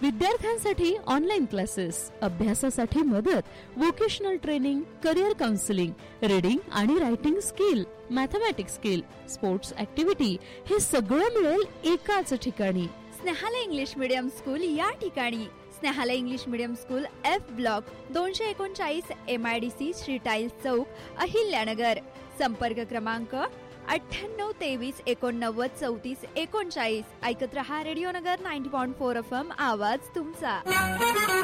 विद्यार्थ्यांसाठी online classes, अभ्यासासाठी मदत, vocational training, career counselling, reading आणि writing skill, mathematics skill, sports activity हे सगळं मिळेल एकाच ठिकाणी. स्नेहालय इंग्लिश मीडियम स्कूल या ठिकाणी. Snehalaya English medium school F block 239 MIDC Shri tiles चौक, अहिल्यानगर. संपर्क क्रमांक 9823 89 34 39. ऐकत रहा रेडिओ नगर 90.4 FM. आवाज तुमचा.